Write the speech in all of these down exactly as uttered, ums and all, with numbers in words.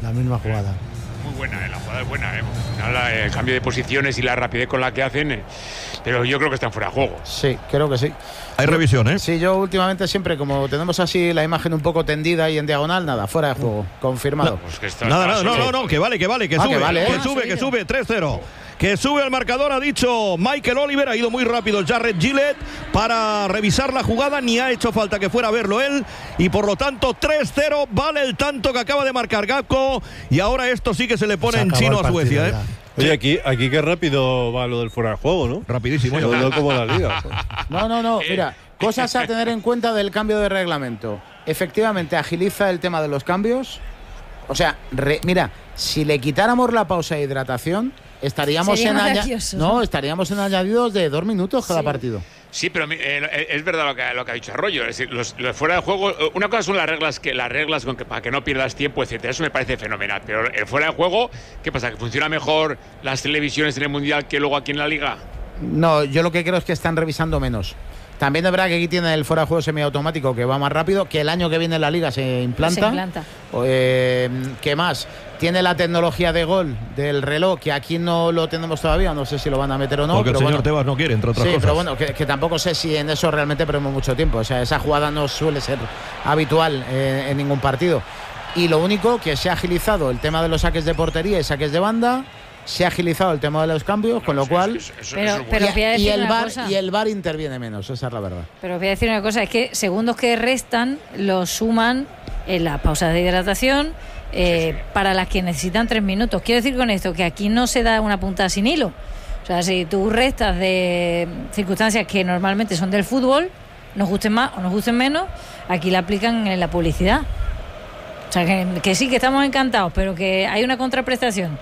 la misma jugada. Muy buena, ¿eh? La jugada es buena, ¿eh? Final, el cambio de posiciones y la rapidez con la que hacen, eh, pero yo creo que están fuera de juego. Sí, creo que sí. Hay revisión, ¿eh? Sí, yo últimamente siempre, como tenemos así la imagen un poco tendida y en diagonal, nada, fuera de juego, confirmado. No, pues que está, nada, está nada, no, solo. no, no, que vale, que vale, que Ah, sube, que vale, que ¿eh? sube, Ah, que subido. sube, tres cero. Que sube al marcador, ha dicho Michael Oliver, ha ido muy rápido Jarred Gillett para revisar la jugada, ni ha hecho falta que fuera a verlo él, y por lo tanto tres cero, vale el tanto que acaba de marcar Gakpo, y ahora esto sí que se le pone Se en acabó chino el a Suecia, partido ¿eh? ya. Oye, aquí, aquí qué rápido va lo del fuera de juego, ¿no? Rapidísimo. No, no como la liga. No, no, no, mira, cosas a tener en cuenta del cambio de reglamento. Efectivamente, agiliza el tema de los cambios. O sea, re, mira, si le quitáramos la pausa de hidratación, estaríamos Sería en aña- maravilloso. no, estaríamos en añadidos de dos minutos cada Sí. partido. Sí, pero eh, es verdad lo que, lo que ha dicho Arroyo. Es decir, los, los fuera de juego, una cosa son las reglas que las reglas con que, para que no pierdas tiempo, etcétera. Eso me parece fenomenal. Pero el fuera de juego, ¿qué pasa? ¿Que funciona mejor las televisiones en el Mundial que luego aquí en la Liga? No, yo lo que creo es que están revisando menos. También es verdad que aquí tiene el fuera de juego semiautomático que va más rápido, que el año que viene en la liga se implanta. Se implanta. Eh, ¿Qué más? Tiene la tecnología de gol del reloj, que aquí no lo tenemos todavía, no sé si lo van a meter o no. Porque el pero señor bueno. Tebas no quiere, entre otras Sí, cosas. pero bueno, que, que tampoco sé si en eso realmente perdemos mucho tiempo. O sea, esa jugada no suele ser habitual eh, en ningún partido. Y lo único que se ha agilizado el tema de los saques de portería y saques de banda, se ha agilizado el tema de los cambios, con lo Sí, cual... es que eso- eso- Pero- eso es bueno. pero y, voy a y decir el una VAR, cosa. y el VAR interviene menos, esa es la verdad. Pero os voy a decir una cosa, es que segundos que restan los suman en la pausa de hidratación eh, Sí, sí. para las que necesitan tres minutos. Quiero decir con esto que aquí no se da una puntada sin hilo. O sea, si tú restas de circunstancias que normalmente son del fútbol, nos gusten más o nos gusten menos, aquí la aplican en la publicidad. O sea, que, que sí, que estamos encantados, pero que hay una contraprestación.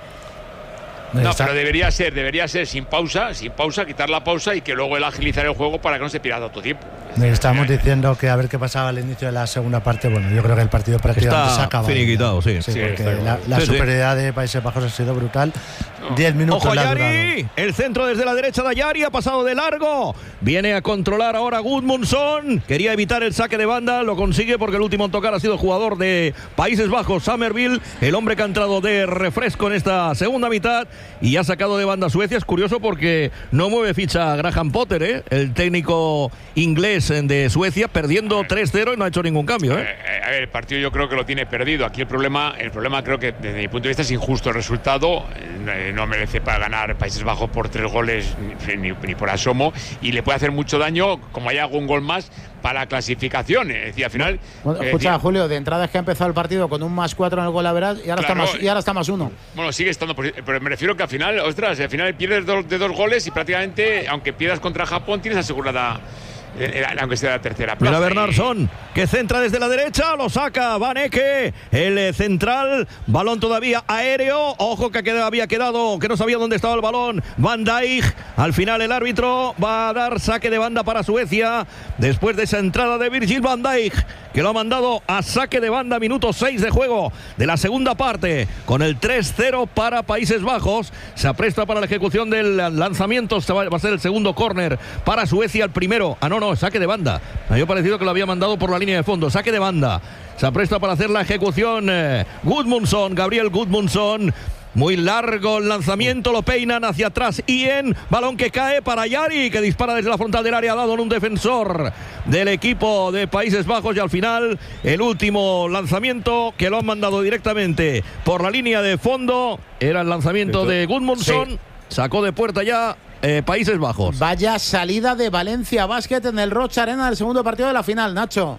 No, Está- pero debería ser, debería ser sin pausa, sin pausa, quitar la pausa y que luego él agilizar el juego para que no se pierda tanto tiempo. Estamos diciendo que a ver qué pasaba al inicio de la segunda parte. Bueno, yo creo que el partido prácticamente Está se ha acabado. finiquitado, sí. Sí, Sí, porque está la, la Sí, sí. superioridad de Países Bajos ha sido brutal. Diez minutos Ojo le ha Ayari, durado. el centro desde la derecha de Ayari, ha pasado de largo, viene a controlar ahora Gudmundsson, quería evitar el saque de banda, lo consigue porque el último en tocar ha sido el jugador de Países Bajos, Summerville, el hombre que ha entrado de refresco en esta segunda mitad y ha sacado de banda a Suecia. Es curioso porque no mueve ficha Graham Potter, ¿eh? El técnico inglés de Suecia, perdiendo tres cero y no ha hecho ningún cambio, ¿eh? Eh, a ver, el partido yo creo que lo tiene perdido. Aquí el problema, el problema creo que desde mi punto de vista es injusto el resultado. Eh, no merece para ganar Países Bajos por tres goles ni, ni, ni por asomo, y le puede hacer mucho daño como haya algún gol más para la clasificación. Es decir, al final. Bueno, eh, escucha, decir, Julio, de entrada es que ha empezado el partido con un más cuatro en el gol a verás y ahora, Claro, está más, y ahora está más uno. Bueno, sigue estando, pero me refiero que al final, ostras, al final pierdes dos, de dos goles y prácticamente, aunque pierdas contra Japón, tienes asegurada, eh, aunque sea la tercera plaza. Mira Y- Bernardsson, que centra desde la derecha, lo saca Van Ecke, el eh, central, balón todavía aéreo, ojo que queda- había quedado, que no sabía dónde estaba el balón, Van Dijk, al final el árbitro va a dar saque de banda para Suecia, después de esa entrada de Virgil Van Dijk, que lo ha mandado a saque de banda, minuto seis de juego de la segunda parte, con el tres cero para Países Bajos, se apresta para la ejecución del lanzamiento, se va, va a ser el segundo córner para Suecia, el primero, ah no, no, saque de banda, me había parecido que lo había mandado por la línea de fondo, saque de banda, se apresta para hacer la ejecución eh, Gudmundsson, Gabriel Gudmundsson. Muy largo el lanzamiento, lo peinan hacia atrás Ien, balón que cae para Yari, que dispara desde la frontal del área, dado en un defensor del equipo de Países Bajos, y al final el último lanzamiento que lo han mandado directamente por la línea de fondo, era el lanzamiento de Gudmundsson, Sí. sacó de puerta ya eh, Países Bajos. Vaya salida de Valencia Basket en el Rocha Arena del segundo partido de la final, Nacho.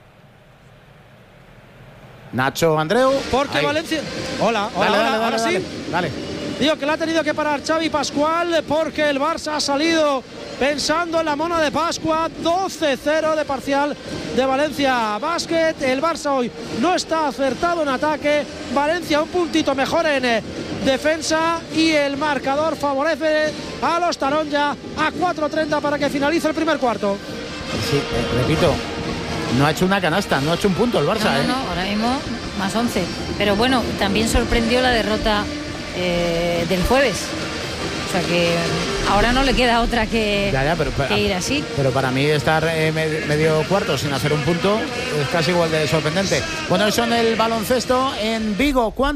Nacho Andreu. Porque Ahí. Valencia. Hola, hola, Dale, hola, dale, ahora dale, sí. dale, dale. Digo que la ha tenido que parar Xavi Pascual porque el Barça ha salido pensando en la mona de Pascua. doce cero de parcial de Valencia Basket. El Barça hoy no está acertado en ataque. Valencia un puntito mejor en eh, defensa y el marcador favorece a los Taronja a cuatro treinta para que finalice el primer cuarto. Sí, eh, repito, no ha hecho una canasta, no ha hecho un punto el Barça. No, no, ¿eh? no, ahora mismo más once. Pero bueno, también sorprendió la derrota eh, del jueves. O sea que ahora no le queda otra que, Ya, ya, pero, pero- que ir así. Pero para mí estar eh, me- medio cuarto sin hacer un punto es casi igual de sorprendente. Bueno, eso en el baloncesto en Vigo. ¿Cuánto